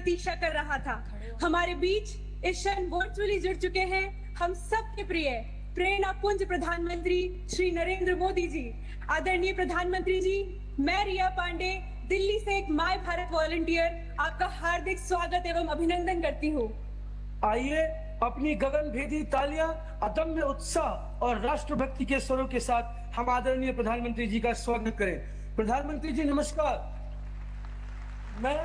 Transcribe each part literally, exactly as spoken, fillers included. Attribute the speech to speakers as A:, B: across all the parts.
A: प्रतीक्षा कर रहा था। हमारे बीच इस क्षण वर्चुअली जुड़ चुके हैं हम सबके प्रिय प्रेरणा पुंज प्रधानमंत्री श्री नरेंद्र मोदी जी। आदरणीय प्रधानमंत्री जी, मैं रिया पांडे दिल्ली से एक माय भारत वॉलंटियर आपका हार्दिक स्वागत एवं अभिनंदन करती हूँ।
B: आइए अपनी गगनभेदी तालियां, अदम्य उत्साह और राष्ट्रभक्ति के स्वरों के साथ हम आदरणीय प्रधानमंत्री जी का स्वागत करें। प्रधानमंत्री जी नमस्कार। मैं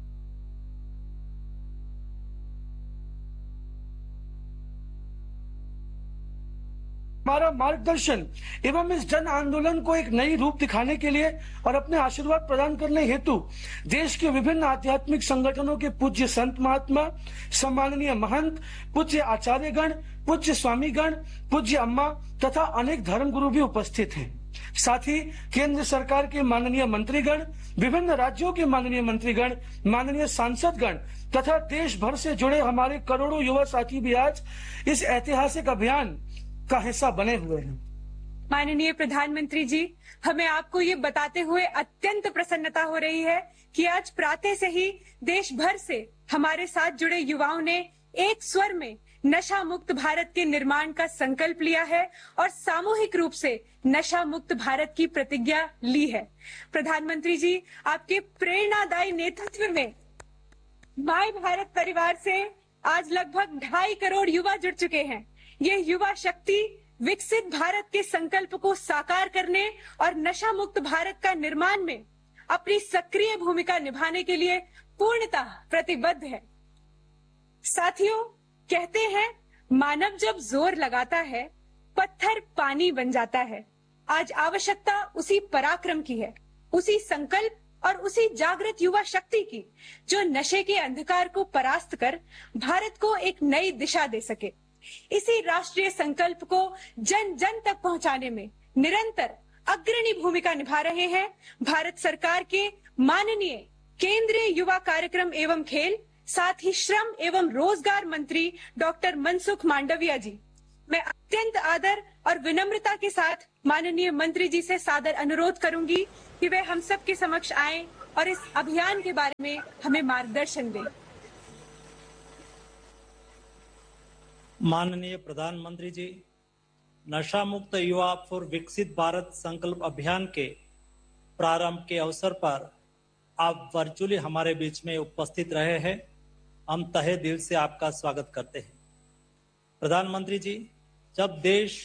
B: हमारा मार्गदर्शन एवं इस जन आंदोलन को एक नई रूप दिखाने के लिए और अपने आशीर्वाद प्रदान करने हेतु देश के विभिन्न आध्यात्मिक संगठनों के पूज्य संत महात्मा, सम्माननीय महंत, पूज्य आचार्यगण, पूज्य स्वामीगण, पूज्य अम्मा तथा अनेक धर्म गुरु भी उपस्थित हैं। साथ ही केंद्र सरकार के माननीय मंत्रीगण, विभिन्न राज्यों के माननीय मंत्रीगण, माननीय सांसदगण तथा देश भर से जुड़े हमारे करोड़ों युवा साथी भी आज इस ऐतिहासिक अभियान का हिस्सा बने हुए हैं।
A: माननीय प्रधानमंत्री जी, हमें आपको ये बताते हुए अत्यंत प्रसन्नता हो रही है कि आज प्रातः से ही देश भर से हमारे साथ जुड़े युवाओं ने एक स्वर में नशा मुक्त भारत के निर्माण का संकल्प लिया है और सामूहिक रूप से नशा मुक्त भारत की प्रतिज्ञा ली है। प्रधानमंत्री जी, आपके प्रेरणादायी नेतृत्व में माय भारत परिवार से आज लगभग ढाई करोड़ युवा जुड़ चुके हैं। ये युवा शक्ति विकसित भारत के संकल्प को साकार करने और नशा मुक्त भारत का निर्माण में अपनी सक्रिय भूमिका निभाने के लिए पूर्णतः प्रतिबद्ध है। साथियों, कहते हैं मानव जब जोर लगाता है पत्थर पानी बन जाता है। आज आवश्यकता उसी पराक्रम की है, उसी संकल्प और उसी जागृत युवा शक्ति की जो नशे के अंधकार को परास्त कर भारत को एक नई दिशा दे सके। इसी राष्ट्रीय संकल्प को जन जन तक पहुंचाने में निरंतर अग्रणी भूमिका निभा रहे हैं भारत सरकार के माननीय केंद्रीय युवा कार्यक्रम एवं खेल, साथ ही श्रम एवं रोजगार मंत्री डॉक्टर मनसुख मांडविया जी। मैं अत्यंत आदर और विनम्रता के साथ माननीय मंत्री जी से सादर अनुरोध करूंगी कि वे हम सब के समक्ष आएं और इस अभियान के बारे में हमें मार्गदर्शन दें।
C: माननीय प्रधानमंत्री जी, नशा मुक्त युवा फॉर विकसित भारत संकल्प अभियान के प्रारंभ के अवसर पर आप वर्चुअली हमारे बीच में उपस्थित रहे हैं। हम तहे दिल से आपका स्वागत करते हैं। प्रधानमंत्री जी, जब देश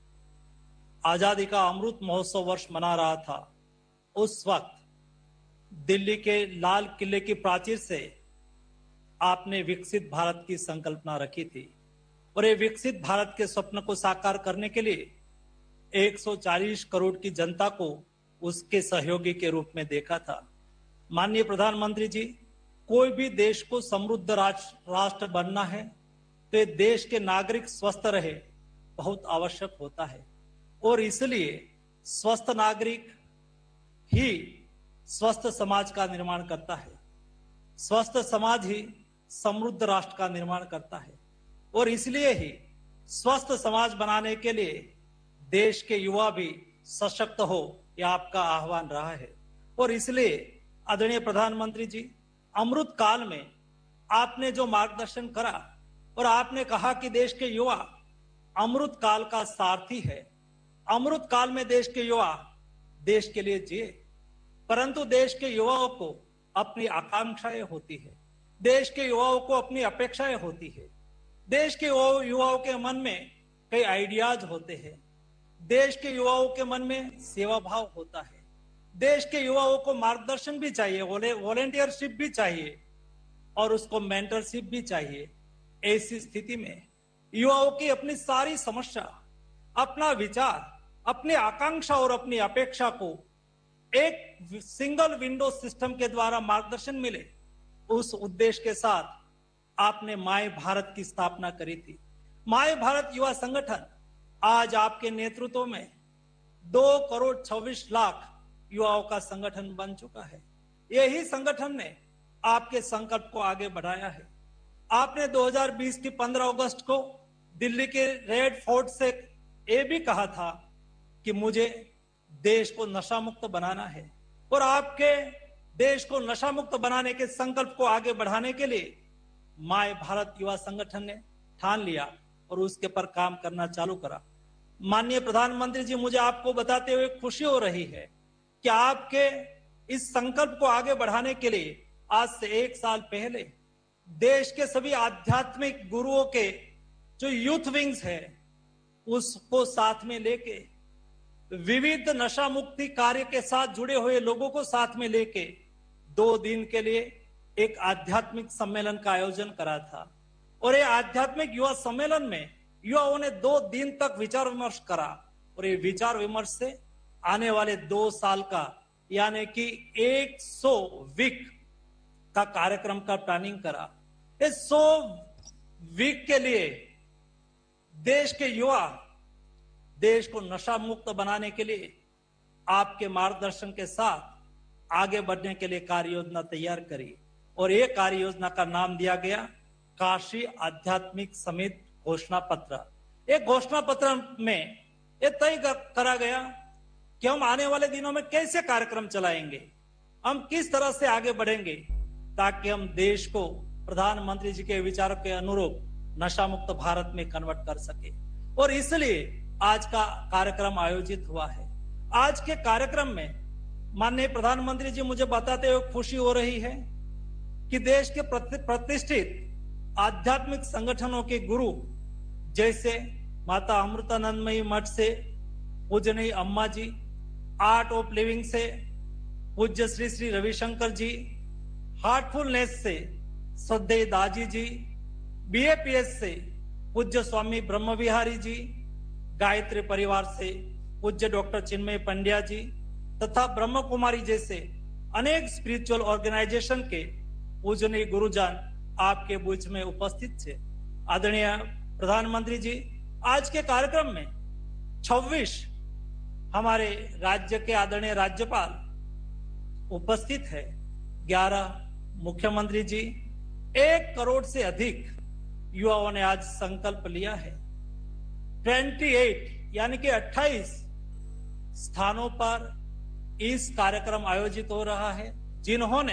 C: आजादी का अमृत महोत्सव वर्ष मना रहा था, उस वक्त दिल्ली के लाल किले की प्राचीर से आपने विकसित भारत की संकल्पना रखी थी और ये विकसित भारत के स्वप्न को साकार करने के लिए एक सौ चालीस करोड़ की जनता को उसके सहयोगी के रूप में देखा था। माननीय प्रधानमंत्री जी, कोई भी देश को समृद्ध राष्ट्र राष्ट्र बनना है तो देश के नागरिक स्वस्थ रहे बहुत आवश्यक होता है और इसलिए स्वस्थ नागरिक ही स्वस्थ समाज का निर्माण करता है। स्वस्थ समाज ही समृद्ध राष्ट्र का निर्माण करता है और इसलिए ही स्वस्थ समाज बनाने के लिए देश के युवा भी सशक्त हो, यह आपका आह्वान रहा है। और इसलिए आदरणीय प्रधानमंत्री जी, अमृत काल में आपने जो मार्गदर्शन करा और आपने कहा कि देश के युवा अमृत काल का सारथी है। अमृत काल में देश के युवा देश के लिए जिए, परंतु देश के युवाओं को अपनी आकांक्षाएं होती है, देश के युवाओं को अपनी अपेक्षाएं होती है, देश के युवाओं के मन में कई आइडियाज होते हैं, देश के युवाओं के मन में सेवा भाव होता है, देश के युवाओं को मार्गदर्शन भी चाहिए, वॉलेंटियरशिप भी चाहिए और उसको मेंटरशिप भी चाहिए। ऐसी स्थिति में युवाओं की अपनी सारी समस्या, अपना विचार, अपनी आकांक्षा और अपनी अपेक्षा को एक सिंगल विंडो सिस्टम के द्वारा मार्गदर्शन मिले, उस उद्देश्य के साथ आपने माय भारत की स्थापना करी थी। माय भारत युवा संगठन आज आपके नेतृत्व में दो करोड़ छब्बीस लाख युवाओं का संगठन बन चुका है। यही संगठन ने आपके संकल्प को आगे बढ़ाया है। आपने दो हज़ार बीस की पंद्रह अगस्त को दिल्ली के रेड फोर्ट से ये भी कहा था कि मुझे देश को नशा मुक्त बनाना है और आपके देश को नशा मुक्त बनाने के संकल्प को आगे बढ़ाने के लिए माय भारत युवा संगठन ने ठान लिया और उसके पर काम करना चालू करा। माननीय प्रधानमंत्री जी, मुझे आपको बताते हुए खुशी हो रही है कि आपके इस संकल्प को आगे बढ़ाने के लिए आज से एक साल पहले देश के सभी आध्यात्मिक गुरुओं के जो यूथ विंग्स है उसको साथ में लेके, विविध नशा मुक्ति कार्य के साथ जुड़े हुए लोगों को साथ में लेके दो दिन के लिए एक आध्यात्मिक सम्मेलन का आयोजन करा था। और ये आध्यात्मिक युवा सम्मेलन में युवाओं ने दो दिन तक विचार विमर्श करा और ये विचार विमर्श से आने वाले दो साल का यानी कि एक सौ वीक का कार्यक्रम का प्लानिंग करा। इस सौ वीक के लिए देश के युवा देश को नशा मुक्त बनाने के लिए आपके मार्गदर्शन के साथ आगे बढ़ने के लिए कार्य योजना तैयार करी और ये कार्य योजना का नाम दिया गया काशी आध्यात्मिक समिति घोषणा पत्र। एक घोषणा पत्र में ये तय करा गया कि हम आने वाले दिनों में कैसे कार्यक्रम चलाएंगे, हम किस तरह से आगे बढ़ेंगे ताकि हम देश को प्रधानमंत्री जी के विचारों के अनुरूप नशा मुक्त भारत में कन्वर्ट कर सके। और इसलिए आज का कार्यक्रम आयोजित हुआ है। आज के कार्यक्रम में माननीय प्रधानमंत्री जी, मुझे बताते हुए खुशी हो रही है कि देश के प्रतिष्ठित आध्यात्मिक संगठनों के गुरु जैसे माता अमृतानंदमयी मठ से पूजनीय अम्मा जी, आर्ट ऑफ लिविंग से पूज्य श्री श्री रविशंकर जी, हार्टफुलनेस से श्रद्धेय दाजी जी, बीएपीएस से पूज्य स्वामी ब्रह्म विहारी जी, गायत्री परिवार से पूज्य डॉक्टर चिन्मय पंड्या जी तथा ब्रह्म कुमारी जैसे अनेक स्पिरिचुअल ऑर्गेनाइजेशन के पूजनीय गुरुजन आपके बीच में उपस्थित थे। आदरणीय प्रधानमंत्री जी, आज के कार्यक्रम में छब्बीस हमारे राज्य के आदरणीय राज्यपाल उपस्थित है, ग्यारह मुख्यमंत्री जी, एक करोड़ से अधिक युवाओं ने आज संकल्प लिया है। अट्ठाईस यानी कि अट्ठाईस स्थानों पर इस कार्यक्रम आयोजित हो रहा है, जिन्होंने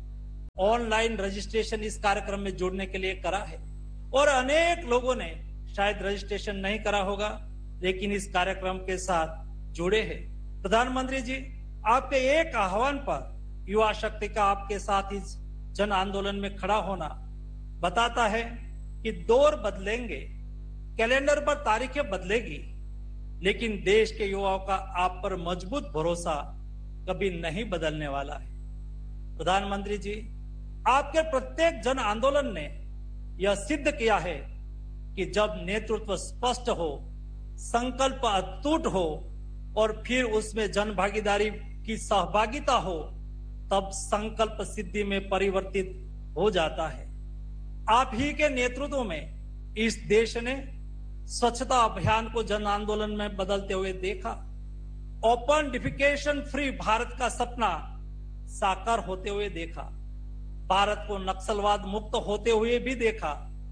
C: ऑनलाइन रजिस्ट्रेशन इस कार्यक्रम में जुड़ने के लिए करा है और अनेक लोगों ने शायद रजिस्ट्रेशन नहीं करा होगा लेकिन इस कार्यक्रम के साथ जुड़े हैं। प्रधानमंत्री जी, आपके एक आह्वान पर युवा शक्ति का आपके साथ इस जन आंदोलन में खड़ा होना बताता है कि दौर बदलेंगे, कैलेंडर पर तारीखें बदलेगी, लेकिन देश के युवाओं का आप पर मजबूत भरोसा कभी नहीं बदलने वाला है। प्रधानमंत्री जी, आपके प्रत्येक जन आंदोलन ने यह सिद्ध किया है कि जब नेतृत्व स्पष्ट हो, संकल्प अटूट हो और फिर उसमें जन भागीदारी की सहभागिता हो, तब संकल्प सिद्धि में परिवर्तित हो जाता है। आप ही के नेतृत्व में इस देश ने स्वच्छता अभियान को जन आंदोलन में बदलते हुए देखा, ओपन डिफिकेशन फ्री भारत का सपना साकार होते हुए देखा, भारत को नक्सलवाद मुक्त होते हुए भी देखा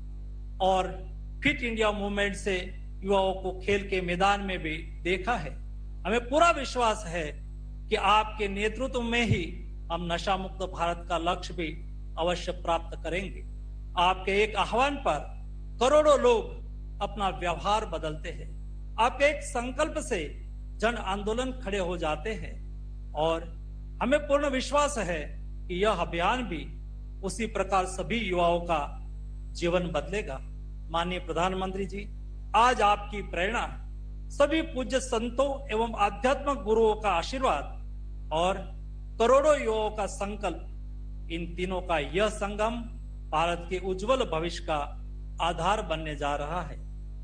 C: और फिट इंडिया मूवमेंट से युवाओं को खेल के मैदान में भी देखा है। हमें पूरा विश्वास है कि आपके नेतृत्व में ही हम नशा मुक्त भारत का लक्ष्य भी अवश्य प्राप्त करेंगे। आपके एक आह्वान पर करोड़ों लोग अपना व्यवहार बदलते हैं, आपके एक संकल्प से जन आंदोलन खड़े हो जाते हैं और हमें पूर्ण विश्वास है कि यह अभियान भी उसी प्रकार सभी युवाओं का जीवन बदलेगा। माननीय प्रधानमंत्री जी, आज आपकी प्रेरणा, सभी पूज्य संतों एवं आध्यात्मिक गुरुओं का आशीर्वाद और करोड़ों युवाओं का संकल्प, इन तीनों का यह संगम भारत के उज्जवल भविष्य का आधार बनने जा रहा है।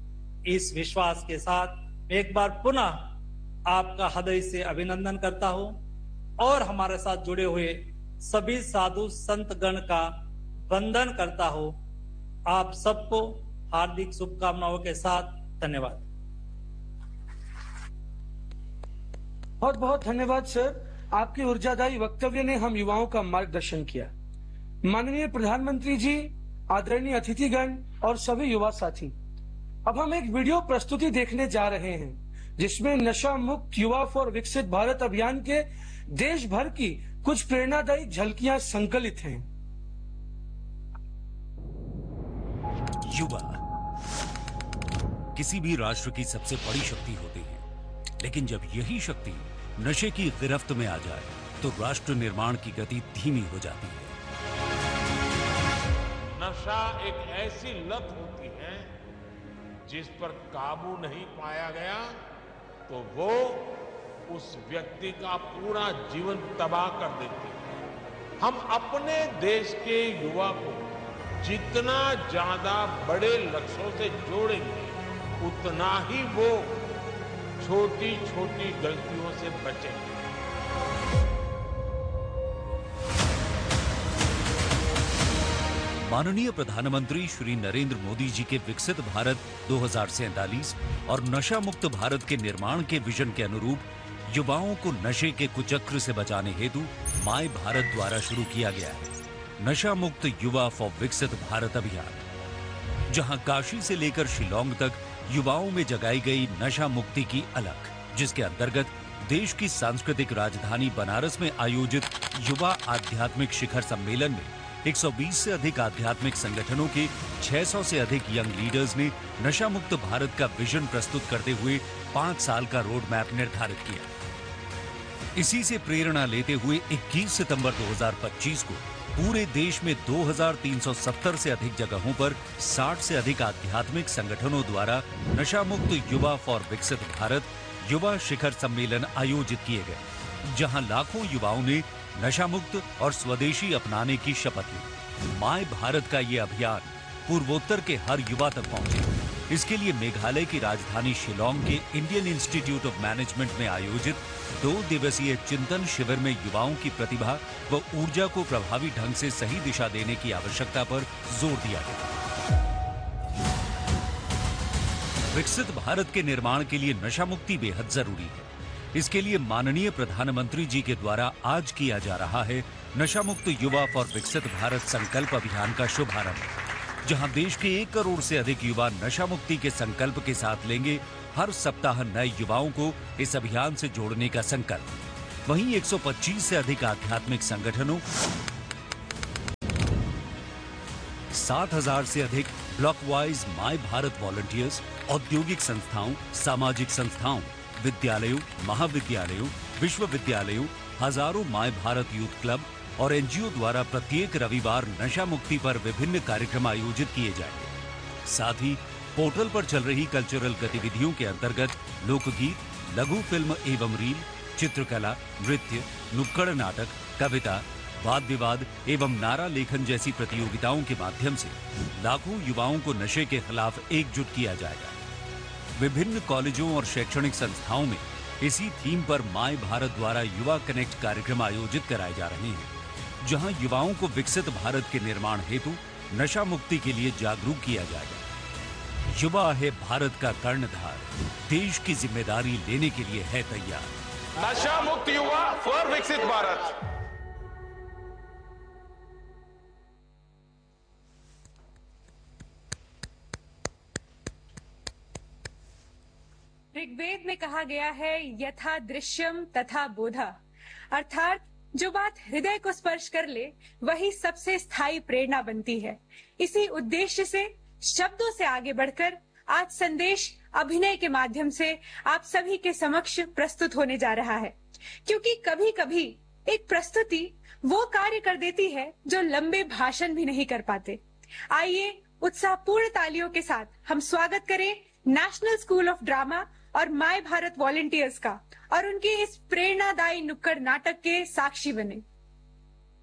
C: इस विश्वास के साथ एक बार पुनः आपका हृदय से अभिनंदन करता हूं और हमारे साथ जुड़े हुए सभी साधु संत गण का वंदन करता हूं। आप सबको हार्दिक शुभकामनाओं के साथ धन्यवाद।
B: बहुत बहुत धन्यवाद सर, आपके ऊर्जादायी वक्तव्य ने हम युवाओं का मार्गदर्शन किया। माननीय प्रधानमंत्री जी, आदरणीय अतिथिगण और सभी युवा साथी, अब हम एक वीडियो प्रस्तुति देखने जा रहे हैं जिसमें नशा मुक्त युवा फॉर विकसित भारत अभियान के देश भर की कुछ प्रेरणादायी झलकियां संकलित हैं।
D: युवा किसी भी राष्ट्र की सबसे बड़ी शक्ति होती है, लेकिन जब यही शक्ति नशे की गिरफ्त में आ जाए तो राष्ट्र निर्माण की गति धीमी हो जाती है।
E: नशा एक ऐसी लत होती है जिस पर काबू नहीं पाया गया तो वो उस व्यक्ति का पूरा जीवन तबाह कर देती है। हम अपने देश के युवा को जितना ज्यादा बड़े लक्ष्यों से जोड़ेंगे उतना ही वो छोटी छोटी गलतियों से बचेंगे।
D: माननीय प्रधानमंत्री श्री नरेंद्र मोदी जी के विकसित भारत दो हज़ार सैंतालीस और नशा मुक्त भारत के निर्माण के विजन के अनुरूप युवाओं को नशे के कुचक्र से बचाने हेतु माय भारत द्वारा शुरू किया गया है नशा मुक्त युवा फॉर विकसित भारत अभियान, जहां काशी से लेकर शिलांग तक युवाओं में जगाई गई नशा मुक्ति की अलख, जिसके अंतर्गत देश की सांस्कृतिक राजधानी बनारस में आयोजित युवा आध्यात्मिक शिखर सम्मेलन में एक सौ बीस से अधिक आध्यात्मिक संगठनों के छह सौ से अधिक यंग लीडर्स ने नशा मुक्त भारत का विजन प्रस्तुत करते हुए पांच साल का रोड मैप निर्धारित किया। इसी से प्रेरणा लेते हुए इक्कीस सितंबर दो हज़ार पच्चीस को पूरे देश में दो हज़ार तीन सौ सत्तर से अधिक जगहों पर साठ से अधिक आध्यात्मिक संगठनों द्वारा नशा मुक्त युवा फॉर विकसित भारत युवा शिखर सम्मेलन आयोजित किए गए, जहां लाखों युवाओं ने नशा मुक्त और स्वदेशी अपनाने की शपथ ली। माय भारत का ये अभियान पूर्वोत्तर के हर युवा तक पहुंचे। इसके लिए मेघालय की राजधानी शिलांग के इंडियन इंस्टीट्यूट ऑफ मैनेजमेंट में आयोजित दो दिवसीय चिंतन शिविर में युवाओं की प्रतिभा व ऊर्जा को प्रभावी ढंग से सही दिशा देने की आवश्यकता पर जोर दिया गया। विकसित भारत के निर्माण के लिए नशा मुक्ति बेहद जरूरी है। इसके लिए माननीय प्रधानमंत्री जी के द्वारा आज किया जा रहा है नशा मुक्त युवा फॉर विकसित भारत संकल्प अभियान का शुभारंभ, जहां देश के एक करोड़ से अधिक युवा नशा मुक्ति के संकल्प के साथ लेंगे हर सप्ताह नए युवाओं को इस अभियान से जोड़ने का संकल्प। वहीं एक सौ पच्चीस से अधिक आध्यात्मिक संगठनों, सात हज़ार से अधिक block wise my Bharat volunteers, औद्योगिक संस्थाओं, सामाजिक संस्थाओं, विद्यालयों, महाविद्यालयों, विश्वविद्यालयों, हजारों माय भारत यूथ क्लब और एनजीओ द्वारा प्रत्येक रविवार नशा मुक्ति पर विभिन्न कार्यक्रम आयोजित किए जाएंगे। साथ ही पोर्टल पर चल रही कल्चरल गतिविधियों के अंतर्गत लोकगीत, लघु फिल्म एवं रील, चित्रकला, नृत्य, नुक्कड़ नाटक, कविता, वाद विवाद एवं नारा लेखन जैसी प्रतियोगिताओं के माध्यम से लाखों युवाओं को नशे के खिलाफ एकजुट किया जाएगा। विभिन्न कॉलेजों और शैक्षणिक संस्थाओं में इसी थीम पर माय भारत द्वारा युवा कनेक्ट कार्यक्रम आयोजित कराए जा रहे हैं, जहां युवाओं को विकसित भारत के निर्माण हेतु नशा मुक्ति के लिए जागरूक किया जाएगा। युवा है भारत का कर्णधार, देश की जिम्मेदारी लेने के लिए है तैयार।
E: नशा मुक्त युवा फॉर विकसित भारत।
A: ऋग्वेद में कहा गया है यथा दृश्यम तथा बोधा, अर्थात जो बात हृदय को स्पर्श कर ले वही सबसे स्थायी प्रेरणा बनती है। इसी उद्देश्य से शब्दों से आगे बढ़कर आज संदेश अभिनय के माध्यम से आप सभी के समक्ष प्रस्तुत होने जा रहा है, क्योंकि कभी कभी एक प्रस्तुति वो कार्य कर देती है जो लंबे भाषण भी नहीं कर पाते। आइए उत्साहपूर्ण तालियों के साथ हम स्वागत करें नेशनल स्कूल ऑफ ड्रामा और माय भारत वॉलंटियर्स का और उनके इस प्रेरणादायी नुक्कड़ नाटक के साक्षी बने।